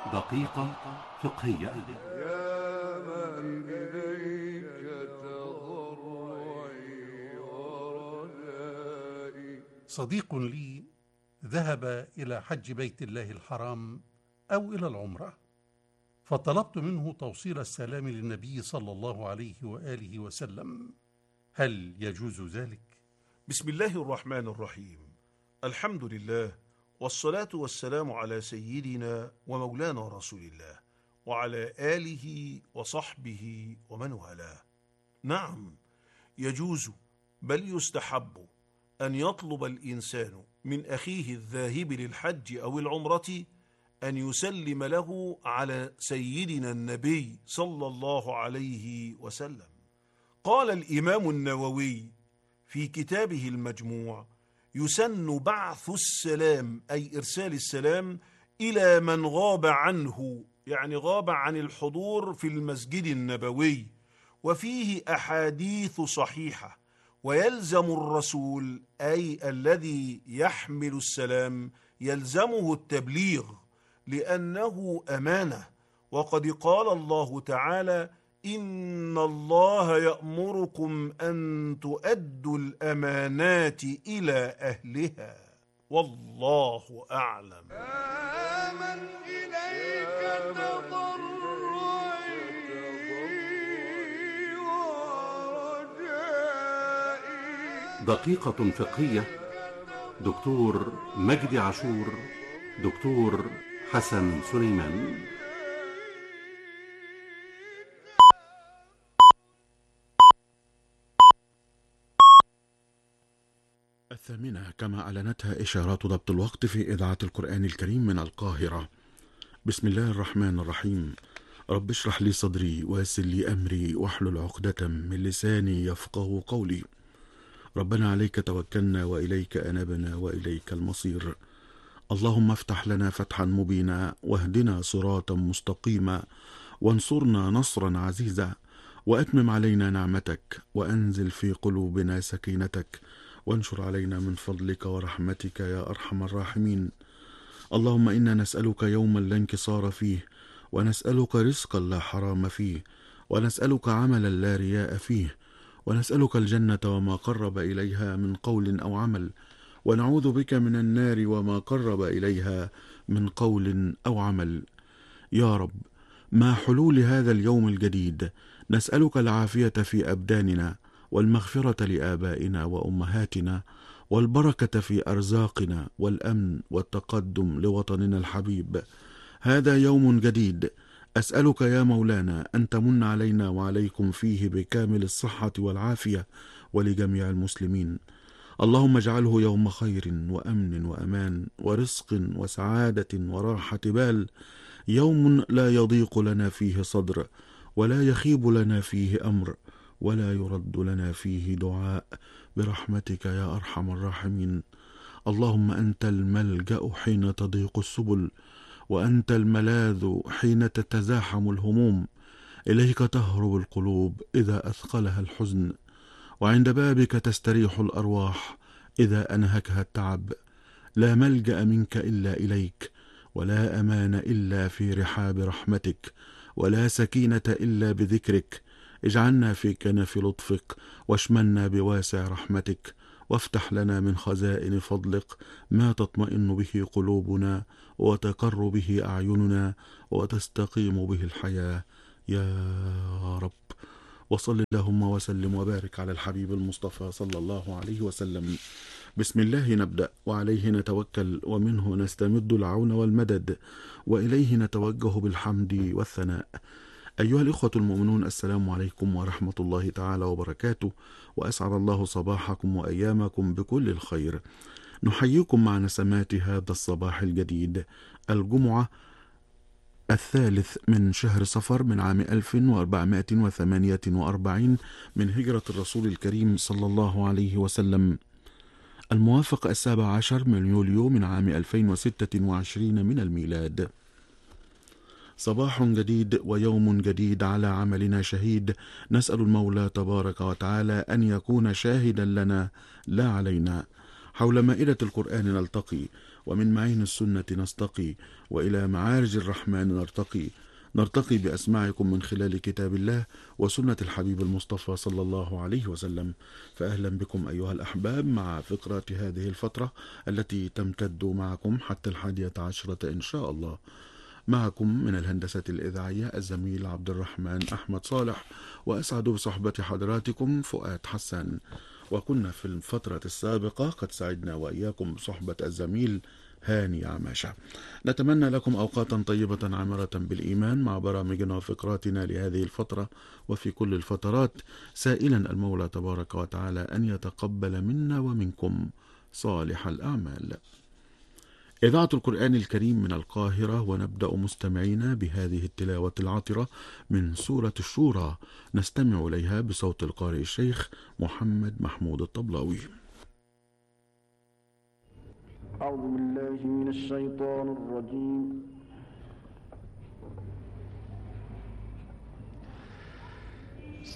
دقيقة فقهية. يا من إليك تضرعي ورجائي. صديق لي ذهب إلى حج بيت الله الحرام أو إلى العمرة، فطلبت منه توصيل السلام للنبي صلى الله عليه وآله وسلم. هل يجوز ذلك؟ بسم الله الرحمن الرحيم. الحمد لله، والصلاة والسلام على سيدنا ومولانا رسول الله وعلى آله وصحبه ومن والاه. نعم، يجوز بل يستحب أن يطلب الإنسان من أخيه الذاهب للحج أو العمرة أن يسلم له على سيدنا النبي صلى الله عليه وسلم. قال الإمام النووي في كتابه المجموع: يسن بعث السلام، أي إرسال السلام، إلى من غاب عنه، يعني غاب عن الحضور في المسجد النبوي، وفيه أحاديث صحيحة، ويلزم الرسول أي الذي يحمل السلام يلزمه التبليغ لأنه أمانة. وقد قال الله تعالى: إن الله يأمركم أن تؤدوا الأمانات إلى أهلها، والله أعلم. يا من إليك تضرعي ورجائي. دقيقة فقهية. دكتور مجدي عاشور، دكتور حسن سليمان. الثامنة كما أعلنتها إشارات ضبط الوقت في إذاعة القرآن الكريم من القاهرة. بسم الله الرحمن الرحيم. رب اشرح لي صدري ويسر لي أمري واحلل عقدة من لساني يفقه قولي. ربنا عليك توكلنا وإليك أنبنا وإليك المصير. اللهم افتح لنا فتحا مبينا واهدنا صراطا مستقيما وانصرنا نصرا عزيزا وأتمم علينا نعمتك وأنزل في قلوبنا سكينتك وانشر علينا من فضلك ورحمتك يا أرحم الراحمين. اللهم إنا نسألك يوما لا انكسار فيه، ونسألك رزقا لا حرام فيه، ونسألك عملا لا رياء فيه، ونسألك الجنة وما قرب إليها من قول أو عمل، ونعوذ بك من النار وما قرب إليها من قول أو عمل. يا رب، مع حلول هذا اليوم الجديد نسألك العافية في أبداننا، والمغفرة لآبائنا وأمهاتنا، والبركة في أرزاقنا، والأمن والتقدم لوطننا الحبيب. هذا يوم جديد أسألك يا مولانا أن تمن علينا وعليكم فيه بكامل الصحة والعافية ولجميع المسلمين. اللهم اجعله يوم خير وأمن وأمان ورزق وسعادة وراحة بال، يوم لا يضيق لنا فيه صدر، ولا يخيب لنا فيه أمر، ولا يرد لنا فيه دعاء، برحمتك يا أرحم الراحمين. اللهم أنت الملجأ حين تضيق السبل، وأنت الملاذ حين تتزاحم الهموم، إليك تهرب القلوب إذا أثقلها الحزن، وعند بابك تستريح الأرواح إذا أنهكها التعب. لا ملجأ منك إلا إليك، ولا أمان إلا في رحاب رحمتك، ولا سكينة إلا بذكرك. اجعلنا في كنف لطفك، واشملنا بواسع رحمتك، وافتح لنا من خزائن فضلك ما تطمئن به قلوبنا، وتقر به أعيننا، وتستقيم به الحياة يا رب. وصل اللهم وسلم وبارك على الحبيب المصطفى صلى الله عليه وسلم. بسم الله نبدأ وعليه نتوكل، ومنه نستمد العون والمدد، وإليه نتوجه بالحمد والثناء. أيها الإخوة المؤمنون، السلام عليكم ورحمة الله تعالى وبركاته، وأسعد الله صباحكم وأيامكم بكل الخير. نحييكم مع نسمات هذا الصباح الجديد، الجمعة 3 من شهر صفر من عام 1448 من هجرة الرسول الكريم صلى الله عليه وسلم، الموافق 17 من يوليو من عام 2026 من الميلاد. صباح جديد ويوم جديد على عملنا شهيد. نسأل المولى تبارك وتعالى أن يكون شاهدا لنا لا علينا. حول مائدة القرآن نلتقي، ومن معين السنة نستقي، وإلى معارج الرحمن نرتقي بأسماعكم من خلال كتاب الله وسنة الحبيب المصطفى صلى الله عليه وسلم. فأهلا بكم أيها الأحباب مع فقرات هذه الفترة التي تمتد معكم حتى 11 إن شاء الله. معكم من الهندسة الإذاعية الزميل عبد الرحمن أحمد صالح، وأسعد بصحبة حضراتكم فؤاد حسن. وكنا في الفترة السابقة قد سعدنا وإياكم بصحبة الزميل هاني عماشة. نتمنى لكم أوقاتا طيبة عامرة بالإيمان مع برامجنا وفقراتنا لهذه الفترة وفي كل الفترات، سائلا المولى تبارك وتعالى أن يتقبل منا ومنكم صالح الأعمال. إذاعة القرآن الكريم من القاهرة، ونبدأ مستمعينا بهذه التلاوة العطرة من سورة الشورى، نستمع إليها بصوت القارئ الشيخ محمد محمود الطبلاوي. أعوذ بالله من الشيطان الرجيم.